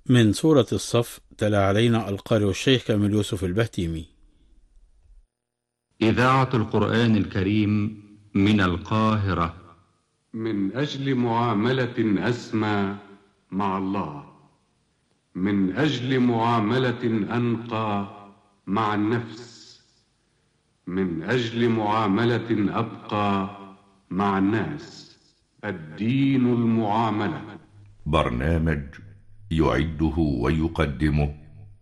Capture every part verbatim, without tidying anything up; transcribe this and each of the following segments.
من سورة الصف تلا علينا القارئ الشيخ كامل يوسف البهتيمي. إذاعة القرآن الكريم من القاهرة. من أجل معاملة أسمى مع الله، من أجل معاملة أنقى مع النفس، من أجل معاملة أبقى مع الناس. الدين المعاملة. برنامج يعده ويقدمه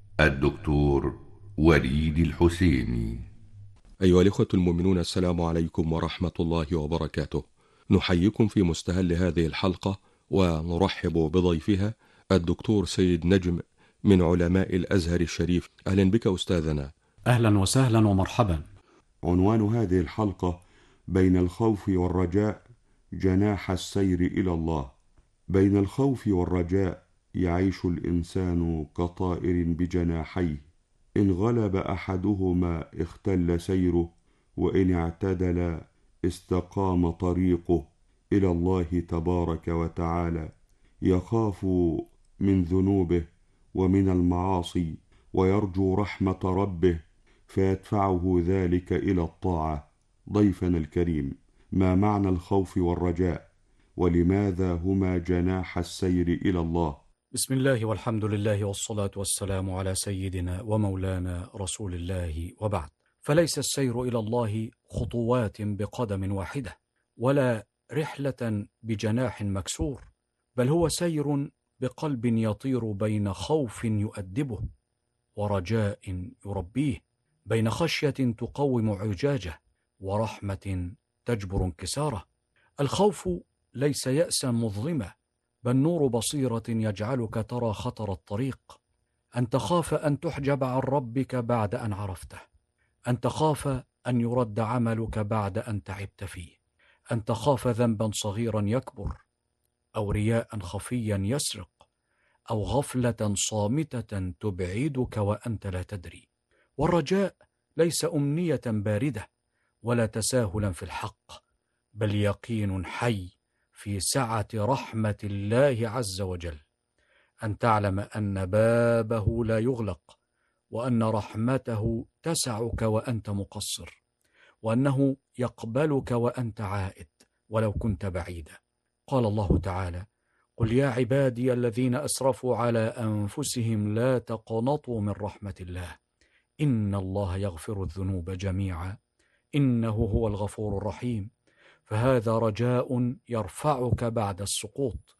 الدكتور وليد الحسيني. أيها الإخوة المؤمنون، السلام عليكم ورحمة الله وبركاته. نحييكم في مستهل هذه الحلقة ونرحب بضيفها الدكتور سيد نجم من علماء الأزهر الشريف. أهلا بك أستاذنا. أهلا وسهلا ومرحبا. عنوان هذه الحلقة: بين الخوف والرجاء جناح السير إلى الله. بين الخوف والرجاء يعيش الإنسان كطائر بجناحيه، إن غلب أحدهما اختل سيره، وإن اعتدل استقام طريقه إلى الله تبارك وتعالى. يخاف من ذنوبه ومن المعاصي ويرجو رحمة ربه، فيدفعه ذلك إلى الطاعة. ضيفنا الكريم، ما معنى الخوف والرجاء، ولماذا هما جناح السير إلى الله؟ بسم الله والحمد لله والصلاة والسلام على سيدنا ومولانا رسول الله، وبعد. فليس السير إلى الله خطوات بقدم واحدة، ولا رحلة بجناح مكسور، بل هو سير بقلب يطير بين خوف يؤدبه ورجاء يربيه، بين خشية تقوم عجاجه ورحمة تجبر انكساره. الخوف ليس يأسا مظلما، بل نور بصيرة يجعلك ترى خطر الطريق. أن تخاف أن تحجب عن ربك بعد أن عرفته، أن تخاف أن يرد عملك بعد أن تعبت فيه، أن تخاف ذنبا صغيرا يكبر، أو رياء خفيا يسرق، أو غفلة صامتة تبعدك وأنت لا تدري. والرجاء ليس أمنية باردة ولا تساهلا في الحق، بل يقين حي في سعة رحمة الله عز وجل. أن تعلم أن بابه لا يغلق، وأن رحمته تسعك وأنت مقصر، وأنه يقبلك وأنت عائد ولو كنت بعيدا. قال الله تعالى: قل يا عبادي الذين أسرفوا على أنفسهم لا تقنطوا من رحمة الله، إن الله يغفر الذنوب جميعا إنه هو الغفور الرحيم. فهذا رجاء يرفعك بعد السقوط،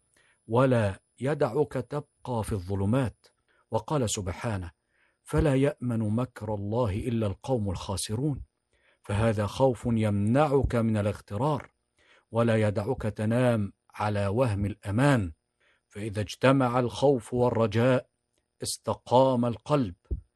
ولا يدعك تبقى في الظلمات. وقال سبحانه: فلا يأمن مكر الله إلا القوم الخاسرون. فهذا خوف يمنعك من الاغترار، ولا يدعك تنام على وهم الأمان. فإذا اجتمع الخوف والرجاء استقام القلب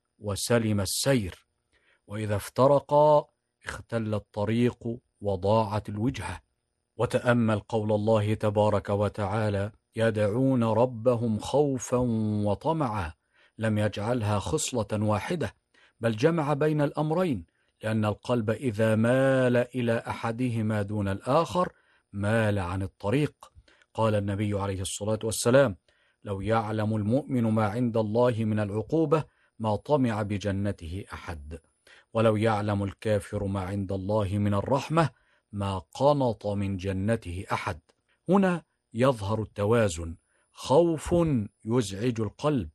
وسلم السير، وإذا افترقا اختل الطريق وضاعت الوجهة. وتأمل قول الله تبارك وتعالى: يدعون ربهم خوفا وطمعا، لم يجعلها خصلة واحدة، بل جمع بين الأمرين، لأن القلب إذا مال إلى أحدهما دون الآخر مال عن الطريق. قال النبي عليه الصلاة والسلام: لو يعلم المؤمن ما عند الله من العقوبة ما طمع بجنته أحد، ولو يعلم الكافر ما عند الله من الرحمة ما قنط من جنته أحد. هنا يظهر التوازن: خوف يزعج القلب،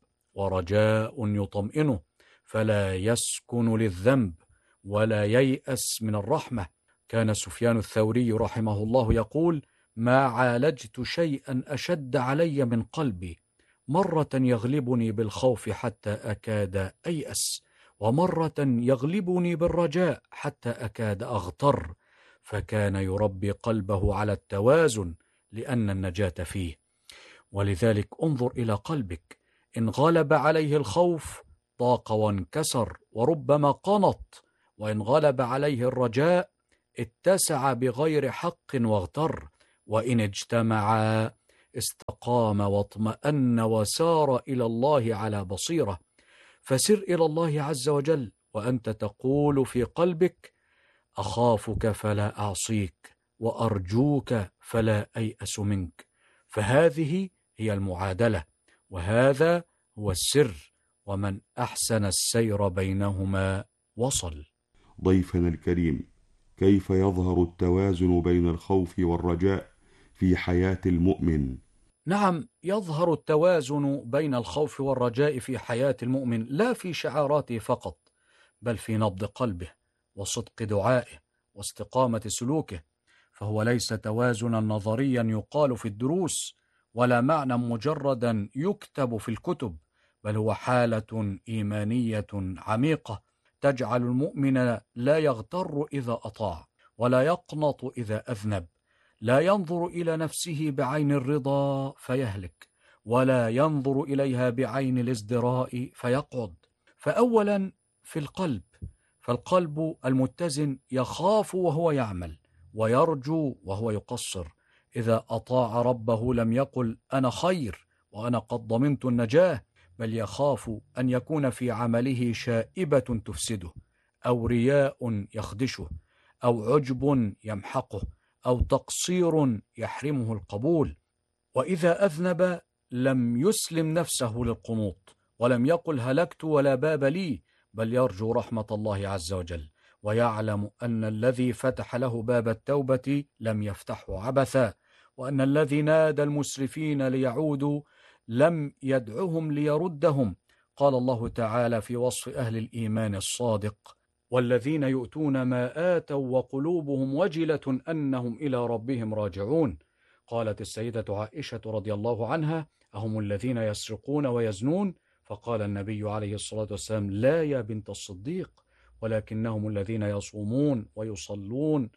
ورجاء يطمئنه، فلا يسكن للذنب ولا ييأس من الرحمة. كان سفيان الثوري رحمه الله يقول: ما عالجت شيئا أشد علي من قلبي، مرة يغلبني بالخوف حتى أكاد أيأس، ومرة يغلبني بالرجاء حتى أكاد أغتر. فكان يربي قلبه على التوازن لأن النجاة فيه. ولذلك انظر إلى قلبك، إن غلب عليه الخوف ضاق وانكسر وربما قنط، وإن غلب عليه الرجاء اتسع بغير حق واغتر، وإن اجتمعا استقام واطمأن وسار إلى الله على بصيرة. فسر إلى الله عز وجل وأنت تقول في قلبك: أخافك فلا أعصيك، وأرجوك فلا أيأس منك. فهذه هي المعادلة، وهذا هو السر، ومن أحسن السير بينهما وصل. ضيفنا الكريم، كيف يظهر التوازن بين الخوف والرجاء في حياة المؤمن؟ نعم، يظهر التوازن بين الخوف والرجاء في حياة المؤمن لا في شعاراته فقط، بل في نبض قلبه وصدق دعائه واستقامة سلوكه. فهو ليس توازنا نظريا يقال في الدروس، ولا معنى مجردا يكتب في الكتب، بل هو حالة إيمانية عميقة تجعل المؤمن لا يغتر إذا أطاع، ولا يقنط إذا أذنب، لا ينظر إلى نفسه بعين الرضا فيهلك، ولا ينظر إليها بعين الازدراء فيقعد. فأولا في القلب، فالقلب المتزن يخاف وهو يعمل، ويرجو وهو يقصر. إذا أطاع ربه لم يقل أنا خير وأنا قد ضمنت النجاة، بل يخاف أن يكون في عمله شائبة تفسده، أو رياء يخدشه، أو عجب يمحقه، أو تقصير يحرمه القبول. وإذا أذنب لم يسلم نفسه للقنوط، ولم يقل هلكت ولا باب لي، بل يرجو رحمة الله عز وجل، ويعلم أن الذي فتح له باب التوبة لم يفتحه عبثا، وأن الذي نادى المسرفين ليعودوا لم يدعهم ليردهم. قال الله تعالى في وصف أهل الإيمان الصادق: والذين يؤتون ما آتوا وقلوبهم وجلة أنهم إلى ربهم راجعون. قالت السيدة عائشة رضي الله عنها: أهم الذين يسرقون ويزنون؟ فقال النبي عليه الصلاة والسلام: لا يا بنت الصديق، ولكنهم الذين يصومون ويصلون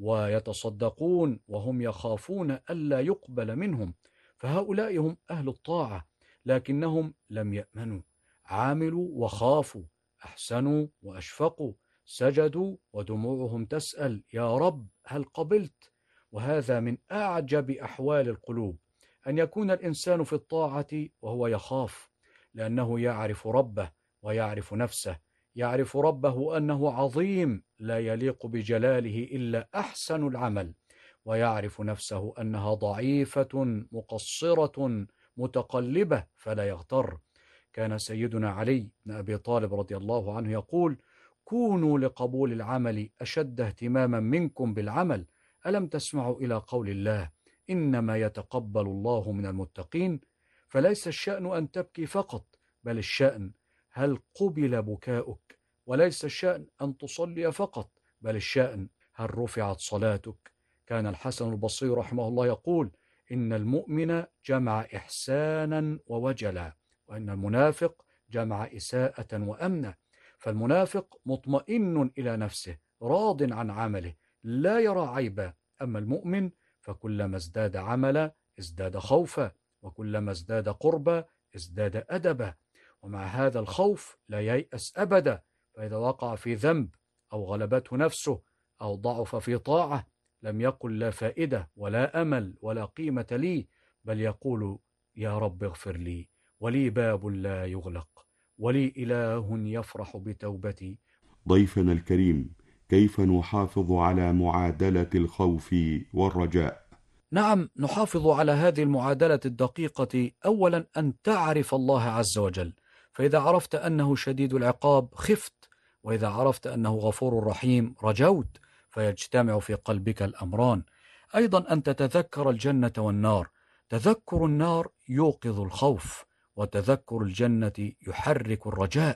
ويتصدقون وهم يخافون ألا يقبل منهم، فهؤلاء هم أهل الطاعة، لكنهم لم يأمنوا، عاملوا وخافوا، أحسنوا وأشفقوا، سجدوا ودموعهم تسأل: يا رب هل قبلت؟ وهذا من أعجب أحوال القلوب، أن يكون الإنسان في الطاعة وهو يخاف، لأنه يعرف ربه ويعرف نفسه، يعرف ربه أنه عظيم لا يليق بجلاله إلا أحسن العمل، ويعرف نفسه أنها ضعيفة مقصرة متقلبة فلا يغتر. كان سيدنا علي بن أبي طالب رضي الله عنه يقول: كونوا لقبول العمل أشد اهتماما منكم بالعمل. ألم تسمعوا إلى قول الله: إنما يتقبل الله من المتقين؟ فليس الشأن أن تبكي فقط، بل الشأن هل قبل بكاؤك، وليس الشأن أن تصلي فقط، بل الشأن هل رفعت صلاتك. كان الحسن البصري رحمه الله يقول: إن المؤمن جمع إحسانا ووجلا، وإن المنافق جمع إساءة وأمنا. فالمنافق مطمئن إلى نفسه راض عن عمله لا يرى عيبا، أما المؤمن فكلما ازداد عملا ازداد خوفا، وكلما ازداد قربا ازداد أدبا. ومع هذا الخوف لا ييأس أبدا، فإذا وقع في ذنب أو غلبته نفسه أو ضعف في طاعة لم يقل لا فائدة ولا أمل ولا قيمة لي، بل يقول: يا رب اغفر لي، ولي باب لا يغلق، ولي إله يفرح بتوبتي. ضيفنا الكريم، كيف نحافظ على معادلة الخوف والرجاء؟ نعم، نحافظ على هذه المعادلة الدقيقة. أولا أن تعرف الله عز وجل، فإذا عرفت أنه شديد العقاب خفت، وإذا عرفت أنه غفور رحيم رجوت، فيجتمع في قلبك الأمران. أيضا أن تتذكر الجنة والنار، تذكر النار يوقظ الخوف، وتذكر الجنة يحرك الرجاء،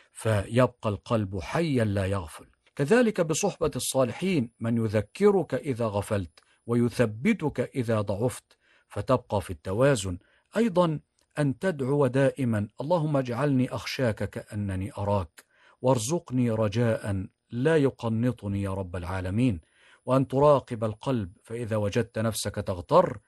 فيبقى القلب حيا لا يغفل. كذلك بصحبة الصالحين، من يذكرك إذا غفلت ويثبتك إذا ضعفت، فتبقى في التوازن. أيضا أن تدعو دائما: اللهم اجعلني أخشاك كأنني أراك، وارزقني رجاء لا يقنطني يا رب العالمين. وأن تراقب القلب، فإذا وجدت نفسك تغتر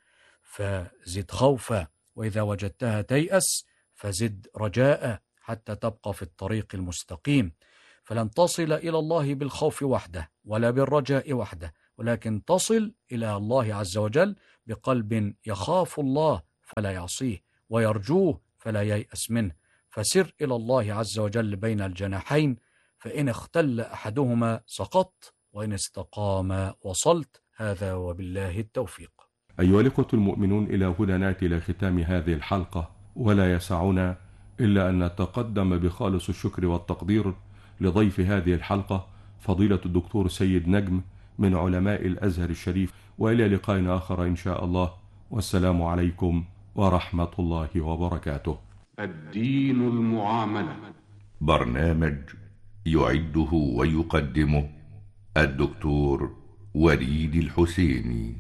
فزد خوفا، وإذا وجدتها تيأس فزد رجاء، حتى تبقى في الطريق المستقيم. فلن تصل إلى الله بالخوف وحده ولا بالرجاء وحده، ولكن تصل إلى الله عز وجل بقلب يخاف الله فلا يعصيه، ويرجوه فلا ييأس منه. فسر إلى الله عز وجل بين الجناحين، فإن اختل أحدهما سقطت، وإن استقام وصلت. هذا وبالله التوفيق. أيها الإخوة المؤمنون، إلى هنا نأتي إلى ختام هذه الحلقة، ولا يسعنا إلا أن نتقدم بخالص الشكر والتقدير لضيف هذه الحلقة فضيلة الدكتور سيد نجم من علماء الأزهر الشريف، وإلى لقاء آخر إن شاء الله، والسلام عليكم ورحمة الله وبركاته. الدين المعاملة، برنامج يعده ويقدمه الدكتور وليد الحسيني.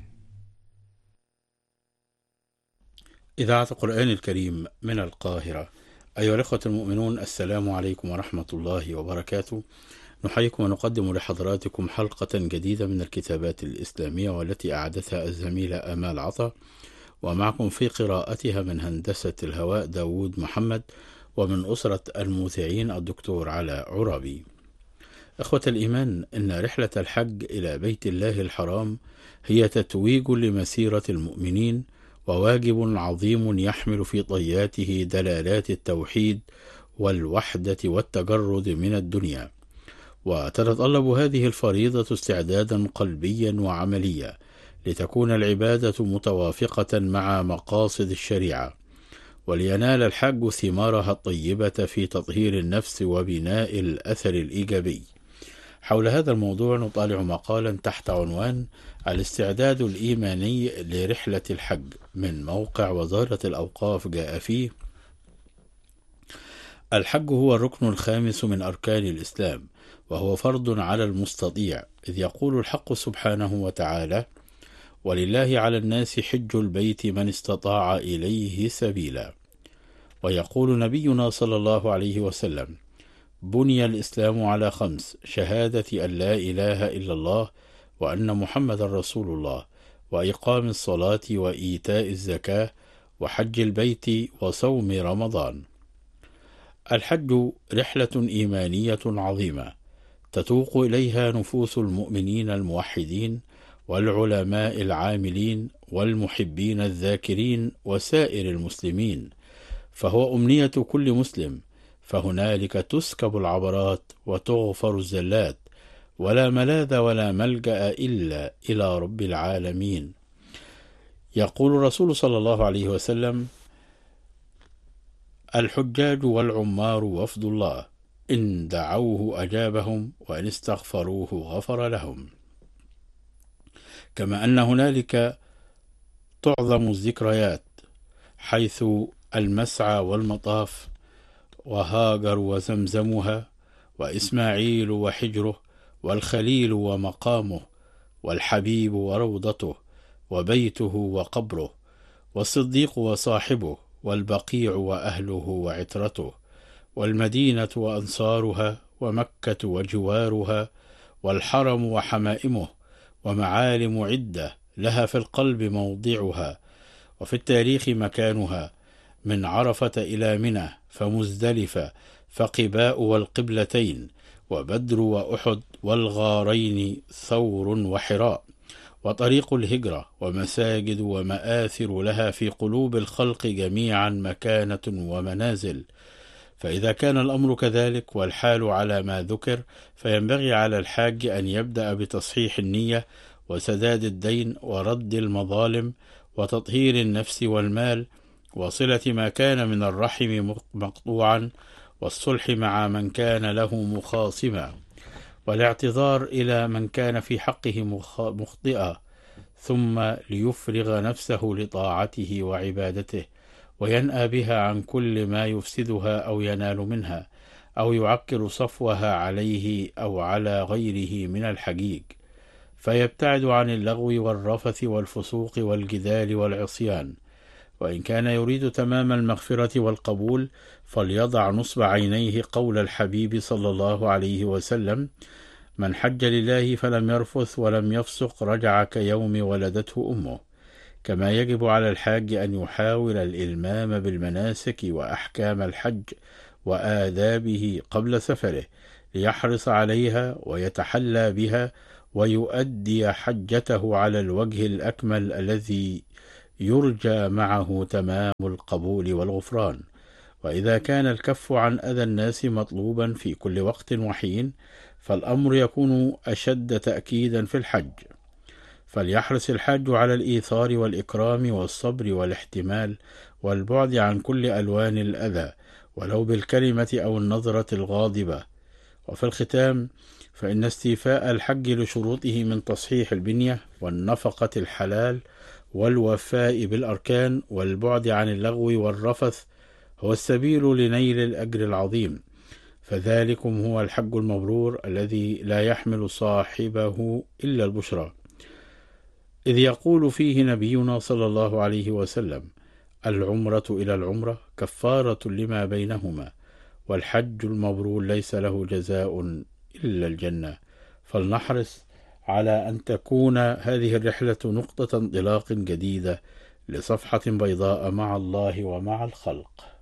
إذاعة القرآن الكريم من القاهرة. أيها الأخوة المؤمنون، السلام عليكم ورحمة الله وبركاته. نحييكم ونقدم لحضراتكم حلقة جديدة من الكتابات الإسلامية، والتي أعدتها الزميلة آمال عطا، ومعكم في قراءتها من هندسة الهواء داود محمد، ومن أسرة المذيعين الدكتور علاء عرابي. إخوة الإيمان، إن رحلة الحج إلى بيت الله الحرام هي تتويج لمسيرة المؤمنين، وواجب عظيم يحمل في طياته دلالات التوحيد والوحدة والتجرد من الدنيا. وتتطلب هذه الفريضة استعدادا قلبيا وعمليا لتكون العبادة متوافقة مع مقاصد الشريعة، ولينال الحج ثمارها الطيبة في تطهير النفس وبناء الأثر الإيجابي. حول هذا الموضوع نطالع مقالا تحت عنوان الاستعداد الإيماني لرحلة الحج من موقع وزارة الأوقاف. جاء فيه: الحج هو الركن الخامس من أركان الإسلام، وهو فرض على المستطيع، إذ يقول الحق سبحانه وتعالى: ولله على الناس حج البيت من استطاع إليه سبيلا. ويقول نبينا صلى الله عليه وسلم: بني الإسلام على خمس: شهادة أن لا إله إلا الله وأن محمد رسول الله، وإقام الصلاة وإيتاء الزكاة وحج البيت وصوم رمضان. الحج رحلة إيمانية عظيمة تتوق إليها نفوس المؤمنين الموحدين والعلماء العاملين والمحبين الذاكرين وسائر المسلمين، فهو أمنية كل مسلم، فهنالك تسكب العبرات وتغفر الزلات، ولا ملاذ ولا ملجأ إلا إلى رب العالمين. يقول الرسول صلى الله عليه وسلم: الحجاج والعمار وفد الله، إن دعوه أجابهم وإن استغفروه غفر لهم. كما أن هنالك تعظم الذكريات، حيث المسعى والمطاف، وهاجر وزمزمها، وإسماعيل وحجره، والخليل ومقامه، والحبيب وروضته، وبيته وقبره، والصديق وصاحبه، والبقيع وأهله وعترته، والمدينة وأنصارها، ومكة وجوارها، والحرم وحمائمه، ومعالم عدة لها في القلب موضعها، وفي التاريخ مكانها، من عرفة إلى منى، فمزدلفة، فقباء والقبلتين، وبدر وأحد، والغارين ثور وحراء، وطريق الهجرة، ومساجد ومآثر لها في قلوب الخلق جميعا مكانة ومنازل. فإذا كان الأمر كذلك والحال على ما ذكر، فينبغي على الحاج أن يبدأ بتصحيح النية وسداد الدين ورد المظالم وتطهير النفس والمال، وصلة ما كان من الرحم مقطوعا، والصلح مع من كان له مخاصما، والاعتذار إلى من كان في حقه مخطئا، ثم ليفرغ نفسه لطاعته وعبادته، وينأى بها عن كل ما يفسدها أو ينال منها أو يعكر صفوها عليه أو على غيره من الحجيج، فيبتعد عن اللغو والرفث والفسوق والجدال والعصيان. وإن كان يريد تمام المغفرة والقبول، فليضع نصب عينيه قول الحبيب صلى الله عليه وسلم: من حج لله فلم يرفث ولم يفسق رجع كيوم ولدته أمه. كما يجب على الحاج أن يحاول الإلمام بالمناسك وأحكام الحج وآدابه قبل سفره، ليحرص عليها ويتحلى بها، ويؤدي حجته على الوجه الأكمل الذي يرجى معه تمام القبول والغفران. وإذا كان الكف عن أذى الناس مطلوبا في كل وقت وحين، فالأمر يكون أشد تأكيدا في الحج. فليحرص الحاج على الإيثار والإكرام والصبر والاحتمال والبعد عن كل ألوان الأذى ولو بالكلمة أو النظرة الغاضبة. وفي الختام، فإن استيفاء الحج لشروطه من تصحيح البنية والنفقة الحلال والوفاء بالأركان والبعد عن اللغو والرفث هو السبيل لنيل الأجر العظيم، فذلكم هو الحج المبرور الذي لا يحمل صاحبه إلا البشرى، إذ يقول فيه نبينا صلى الله عليه وسلم: العمرة إلى العمرة كفارة لما بينهما، والحج المبرور ليس له جزاء إلا الجنة. فلنحرص على أن تكون هذه الرحلة نقطة انطلاق جديدة لصفحة بيضاء مع الله ومع الخلق.